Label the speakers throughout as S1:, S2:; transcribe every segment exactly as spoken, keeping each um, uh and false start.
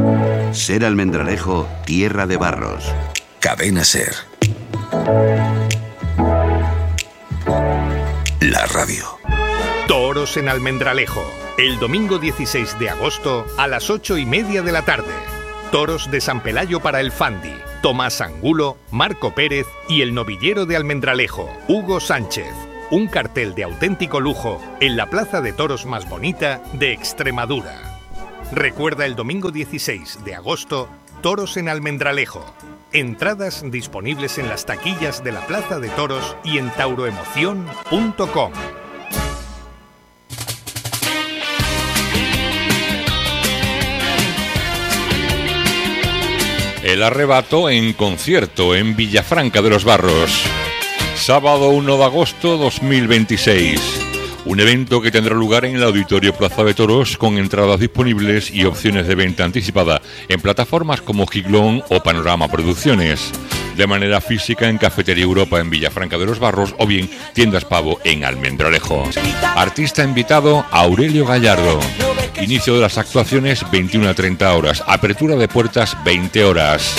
S1: Ser Almendralejo, tierra de barros.
S2: Cadena Ser. La radio.
S3: Toros en Almendralejo. El domingo dieciséis de agosto a las ocho y media de la tarde. Toros de San Pelayo para el Fandi. Tomás Angulo, Marco Pérez y el novillero de Almendralejo, Hugo Sánchez. Un cartel de auténtico lujo en la plaza de toros más bonita de Extremadura. Recuerda el domingo dieciséis de agosto, Toros en Almendralejo. Entradas disponibles en las taquillas de la Plaza de Toros y en tauroemoción punto com.
S4: El Arrebato en concierto en Villafranca de los Barros. Sábado uno de agosto dos mil veintiséis. Un evento que tendrá lugar en el Auditorio Plaza de Toros con entradas disponibles y opciones de venta anticipada en plataformas como Giglón o Panorama Producciones. De manera física en Cafetería Europa en Villafranca de los Barros o bien Tiendas Pavo en Almendralejo. Artista invitado Aurelio Gallardo. Inicio de las actuaciones veintiuna a treinta horas. Apertura de puertas veinte horas.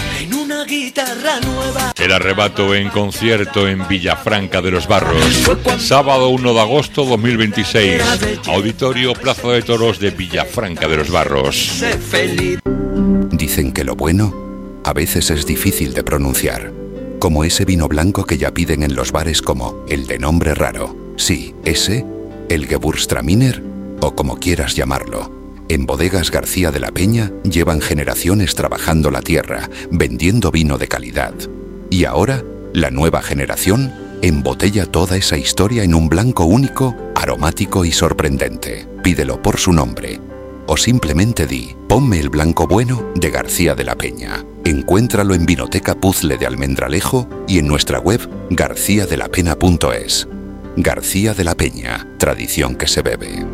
S4: El Arrebato en concierto en Villafranca de los Barros. Sábado uno de agosto dos mil veintiséis. Auditorio Plaza de Toros de Villafranca de los Barros.
S2: Dicen que lo bueno a veces es difícil de pronunciar. Como ese vino blanco que ya piden en los bares como el de nombre raro. Sí, ese, el Gewürztraminer o como quieras llamarlo. En Bodegas García de la Peña llevan generaciones trabajando la tierra, vendiendo vino de calidad. Y ahora, la nueva generación embotella toda esa historia en un blanco único, aromático y sorprendente. Pídelo por su nombre. O simplemente di, ponme el blanco bueno de García de la Peña. Encuéntralo en Vinoteca Puzzle de Almendralejo y en nuestra web garcía de la pena punto es. García de la Peña, tradición que se bebe.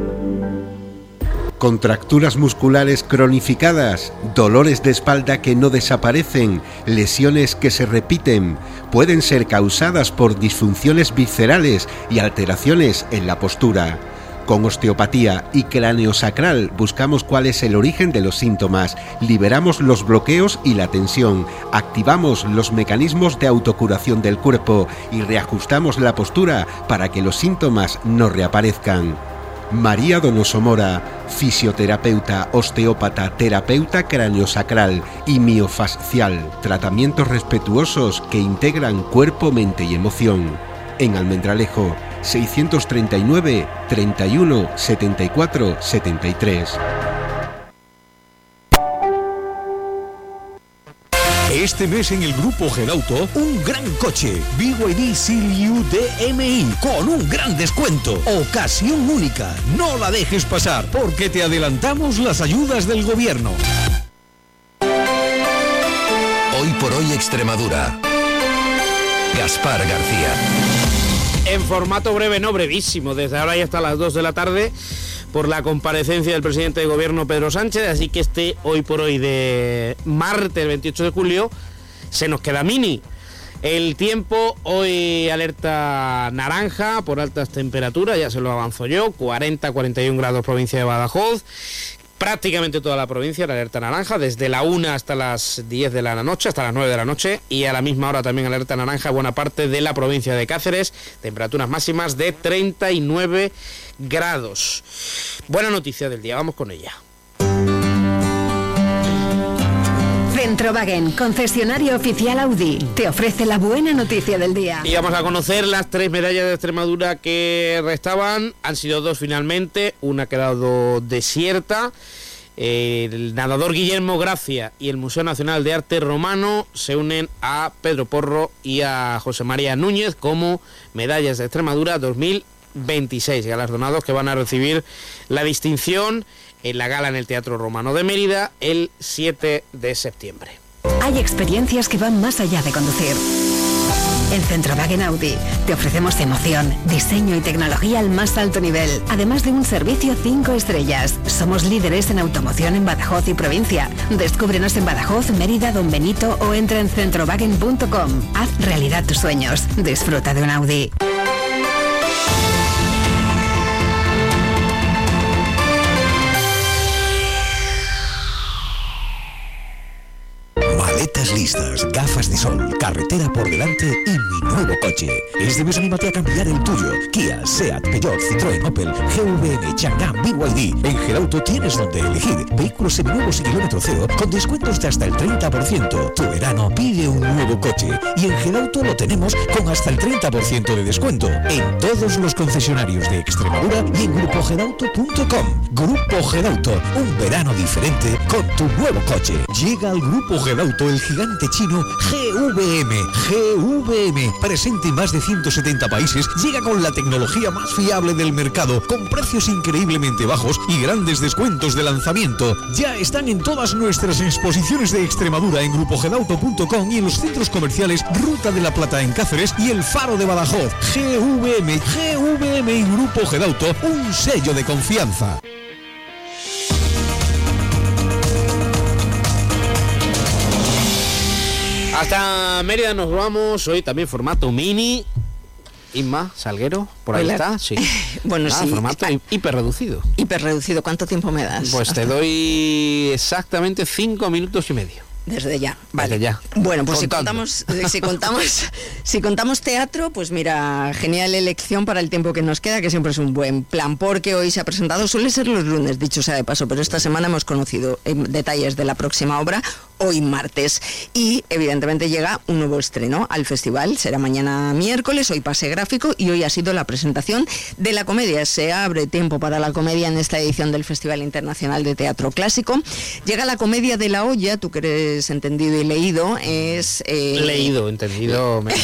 S5: Contracturas musculares cronificadas, dolores de espalda que no desaparecen, lesiones que se repiten, pueden ser causadas por disfunciones viscerales y alteraciones en la postura. Con osteopatía y craneosacral buscamos cuál es el origen de los síntomas, liberamos los bloqueos y la tensión, activamos los mecanismos de autocuración del cuerpo y reajustamos la postura para que los síntomas no reaparezcan. María Donoso Mora, fisioterapeuta, osteópata, terapeuta craneosacral y miofascial. Tratamientos respetuosos que integran cuerpo, mente y emoción. En Almendralejo, seiscientos treinta y nueve, treinta y uno, setenta y cuatro, setenta y tres.
S6: Este mes en el Grupo Genauto, un gran coche, B Y D Seal U D M I, con un gran descuento. Ocasión única, no la dejes pasar, porque te adelantamos las ayudas del gobierno.
S2: Hoy por hoy Extremadura. Gaspar García.
S7: En formato breve, no brevísimo, desde ahora y hasta las dos de la tarde, por la comparecencia del presidente de gobierno Pedro Sánchez, así que este hoy por hoy de martes veintiocho de julio se nos queda mini. El tiempo, hoy alerta naranja por altas temperaturas, ya se lo avanzo yo, cuarenta a cuarenta y uno grados provincia de Badajoz, prácticamente toda la provincia, la alerta naranja, desde la una hasta las diez de la noche, hasta las nueve de la noche, y a la misma hora también alerta naranja buena parte de la provincia de Cáceres, temperaturas máximas de treinta y nueve grados. Buena noticia del día, vamos con ella.
S8: Centrowagen, concesionario oficial Audi, te ofrece la buena noticia del día.
S7: Y vamos a conocer las tres medallas de Extremadura que restaban. Han sido dos finalmente, una ha quedado desierta. El nadador Guillermo Gracia y el Museo Nacional de Arte Romano se unen a Pedro Porro y a José María Núñez como medallas de Extremadura dos mil veintiséis, galardonados que van a recibir la distinción en la gala en el Teatro Romano de Mérida el siete de septiembre.
S8: Hay experiencias que van más allá de conducir. En Centrowagen Audi te ofrecemos emoción, diseño y tecnología al más alto nivel, además de un servicio cinco estrellas. Somos líderes en automoción en Badajoz y provincia. Descúbrenos en Badajoz, Mérida, Don Benito o entra en centrowagen punto com. Haz realidad tus sueños. Disfruta de un Audi.
S6: Ruedas listas, gafas de sol, carretera por delante y mi nuevo coche. Este mes anímate a cambiar el tuyo. Kia, Seat, Peugeot, Citroën, Opel, G V M, Chang'an, B Y D. En Gerauto tienes donde elegir. Vehículos seminuevos y kilómetro cero con descuentos de hasta el treinta por ciento. Tu verano pide un nuevo coche. Y en Gerauto lo tenemos con hasta el treinta por ciento de descuento en todos los concesionarios de Extremadura y en grupo gerauto punto com. Grupo Gerauto, un verano diferente con tu nuevo coche. Llega al Grupo Gerauto el gigante chino G V M. G V M, presente en más de ciento setenta países, llega con la tecnología más fiable del mercado, con precios increíblemente bajos y grandes descuentos de lanzamiento. Ya están en todas nuestras exposiciones de Extremadura en grupo gerauto punto com y en los centros comerciales Ruta de la Plata en Cáceres y El Faro de Badajoz. G V M, G V M y Grupo Gerauto, un sello de confianza.
S7: Hasta Mérida nos vamos, hoy también formato mini. Inma Salguero, por ahí Hola. Está, sí.
S9: Bueno,
S7: ah,
S9: sí.
S7: Formato hiperreducido.
S9: Hiperreducido, ¿cuánto tiempo me das?
S7: Pues Hasta te doy exactamente cinco minutos y medio.
S9: Desde ya, vale.
S7: Desde ya.
S9: Bueno, pues si contamos, si contamos, si contamos teatro, pues mira, genial elección para el tiempo que nos queda, que siempre es un buen plan, porque hoy se ha presentado, suele ser los lunes, dicho sea de paso, pero esta semana hemos conocido eh, detalles de la próxima obra, hoy martes, y evidentemente llega un nuevo estreno al festival, será mañana miércoles, hoy pase gráfico, y hoy ha sido la presentación de la comedia. Se abre tiempo para la comedia en esta edición del Festival Internacional de Teatro Clásico. Llega la comedia de La Olla, tú que eres entendido y leído, es...
S7: Eh... Leído, entendido menos.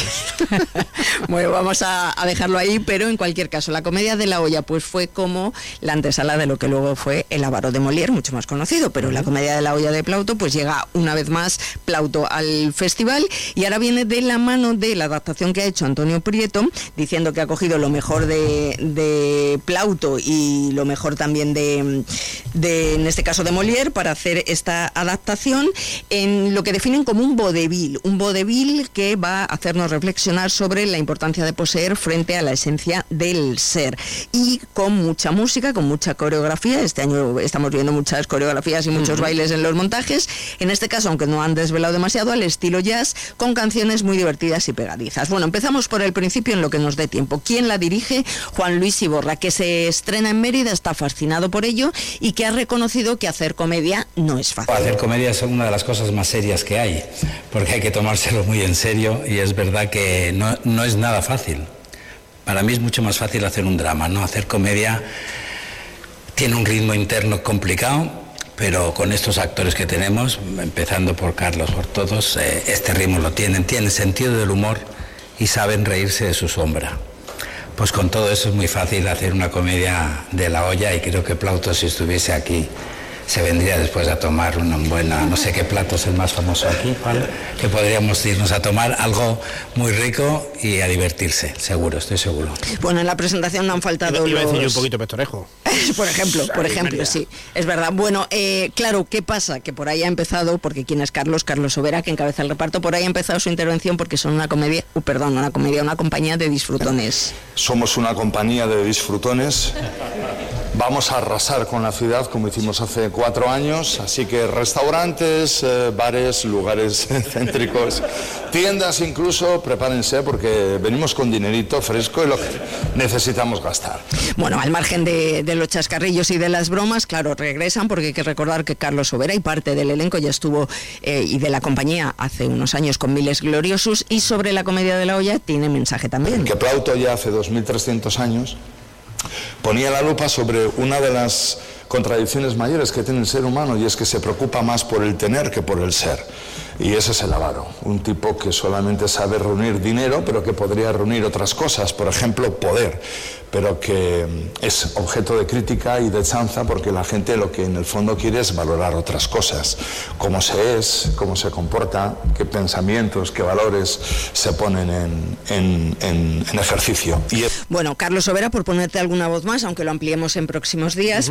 S9: Bueno, vamos a, a dejarlo ahí, pero en cualquier caso, la comedia de La Olla pues fue como la antesala de lo que luego fue El avaro de Molière, mucho más conocido, pero uh-huh. La comedia de La Olla de Plauto pues llega una vez más Plauto al festival, y ahora viene de la mano de la adaptación que ha hecho Antonio Prieto, diciendo que ha cogido lo mejor de, de Plauto y lo mejor también de, de, en este caso de Molière, para hacer esta adaptación en lo que definen como un vodevil, un vodevil que va a hacernos reflexionar sobre la importancia de poseer frente a la esencia del ser, y con mucha música, con mucha coreografía. Este año estamos viendo muchas coreografías y muchos uh-huh. bailes en los montajes, en este caso, aunque no han desvelado demasiado, al estilo jazz, con canciones muy divertidas y pegadizas. Bueno, empezamos por el principio en lo que nos dé tiempo. ¿Quién la dirige? Juan Luis Iborra, que se estrena en Mérida, está fascinado por ello y que ha reconocido que hacer comedia no es fácil.
S10: Hacer comedia es una de las cosas más serias que hay, porque hay que tomárselo muy en serio, y es verdad que no, no es nada fácil. Para mí es mucho más fácil hacer un drama, ¿no? Hacer comedia tiene un ritmo interno complicado, pero con estos actores que tenemos, empezando por Carlos, por todos, eh, este ritmo lo tienen, tienen sentido del humor y saben reírse de su sombra. Pues con todo eso es muy fácil hacer una comedia de La Olla, y creo que Plauto, si estuviese aquí, se vendría después a tomar una buena, no sé qué plato es el más famoso aquí, Juan, que podríamos irnos a tomar algo muy rico y a divertirse, seguro, estoy seguro.
S9: Bueno, en la presentación no han faltado
S7: Iba a decir
S9: los...
S7: yo un poquito Pestorejo.
S9: por ejemplo, por ejemplo, sí, es verdad. Bueno, eh, claro, ¿qué pasa? Que por ahí ha empezado, porque ¿quién es Carlos? Carlos Sobera, que encabeza el reparto, por ahí ha empezado su intervención porque son una comedia, uh, perdón, una comedia, una compañía de disfrutones.
S11: Somos una compañía de disfrutones. Vamos a arrasar con la ciudad como hicimos hace cuatro años, así que restaurantes, eh, bares, lugares céntricos, tiendas incluso, prepárense porque venimos con dinerito fresco y lo que necesitamos gastar.
S9: Bueno, al margen de, de los chascarrillos y de las bromas, claro, regresan, porque hay que recordar que Carlos Sobera y parte del elenco ya estuvo, eh, y de la compañía, hace unos años con Miles Gloriosus, y sobre la comedia de La Olla tiene mensaje también.
S11: Que Plauto ya hace dos mil trescientos años ponía la lupa sobre una de las contradicciones mayores que tiene el ser humano, y es que se preocupa más por el tener que por el ser. Y ese es el avaro, un tipo que solamente sabe reunir dinero, pero que podría reunir otras cosas, por ejemplo, poder, pero que es objeto de crítica y de chanza porque la gente lo que en el fondo quiere es valorar otras cosas, cómo se es, cómo se comporta, qué pensamientos, qué valores se ponen en, en, en, en ejercicio. Y es...
S9: Bueno, Carlos Sobera, por ponerte alguna voz más, aunque lo ampliemos en próximos días, uh-huh. pues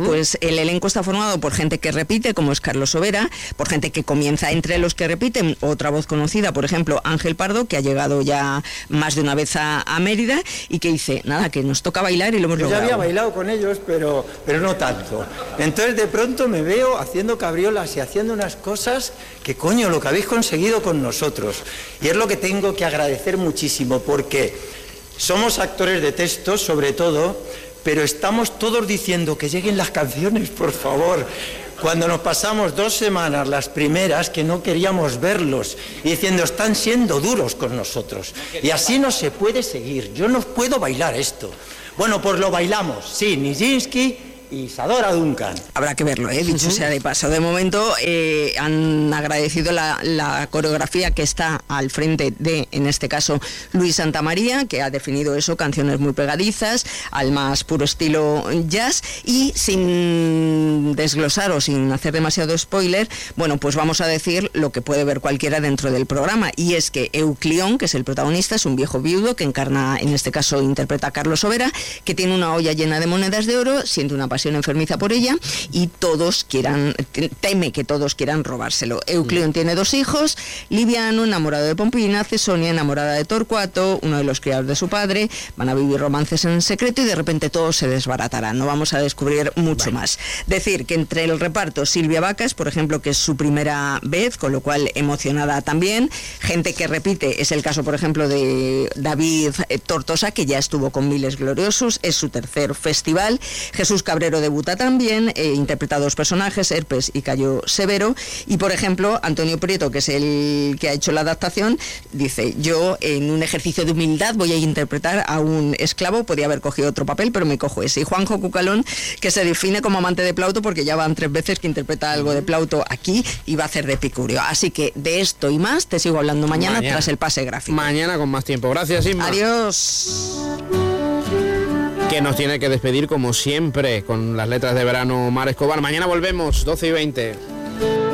S9: El elenco está formado por gente que repite, como es Carlos Sobera, por gente que comienza entre los que repiten, otra voz conocida, por ejemplo, Ángel Pardo, que ha llegado ya más de una vez a, a Mérida y que dice, nada, que nos toca bailar y lo hemos
S12: Yo
S9: logrado.
S12: ya había bailado con ellos, pero, pero no tanto. Entonces de pronto me veo haciendo cabriolas y haciendo unas cosas que, coño, lo que habéis conseguido con nosotros. Y es lo que tengo que agradecer muchísimo, porque somos actores de texto, sobre todo, pero estamos todos diciendo que lleguen las canciones, por favor. Cuando nos pasamos dos semanas, las primeras, que no queríamos verlos, y diciendo, están siendo duros con nosotros. Y así no se puede seguir, yo no puedo bailar esto. Bueno, pues lo bailamos, sí, Nijinsky y Isadora Duncan.
S9: Habrá que verlo, ¿eh? Dicho sea de paso. De momento eh, han agradecido la, la coreografía que está al frente de, en este caso, Luis Santamaría, que ha definido eso, canciones muy pegadizas, al más puro estilo jazz, y sin desglosar o sin hacer demasiado spoiler, bueno, pues vamos a decir lo que puede ver cualquiera dentro del programa, y es que Euclión, que es el protagonista, es un viejo viudo que encarna, en este caso interpreta a Carlos Sobera, que tiene una olla llena de monedas de oro, siente una pasión enfermiza por ella y todos quieran, teme que todos quieran robárselo. Euclión mm. tiene dos hijos, Liviano, enamorado de Pompina, Cesonia, enamorada de Torcuato, uno de los criados de su padre, van a vivir romances en secreto y de repente todo se desbaratará, no vamos a descubrir mucho vale. más. Decir que entre el reparto Silvia Vacas, por ejemplo, que es su primera vez, con lo cual emocionada también, gente que repite, es el caso, por ejemplo, de David Tortosa, que ya estuvo con Miles Gloriosos, es su tercer festival, Jesús Cabrero debuta también, eh, interpreta dos personajes, Herpes y Cayo Severo, y por ejemplo Antonio Prieto, que es el que ha hecho la adaptación, dice, yo en un ejercicio de humildad voy a interpretar a un esclavo, podía haber cogido otro papel, pero me cojo ese. Y Juanjo Cucalón, que se define como amante de Plauto, porque ya van tres veces que interpreta algo de Plauto aquí y va a hacer de Epicurio. Así que de esto y más te sigo hablando mañana, mañana. tras el pase gráfico.
S7: Mañana con más tiempo. Gracias, Inma.
S9: Adiós.
S7: Que nos tiene que despedir como siempre con las letras de verano Mar Escobar. Mañana volvemos, doce y veinte.